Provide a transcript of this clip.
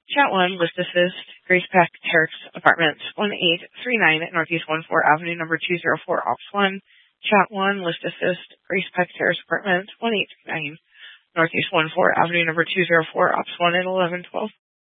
Chat 1, List Assist, Grace Peck Terrace Apartments, 1839 Northeast 14 Avenue, number 204, Ops 1. Chat 1, List Assist, Grace Peck Terrace Apartments, 1839 Northeast 14 Avenue, number 204, Ops 1 at 1112.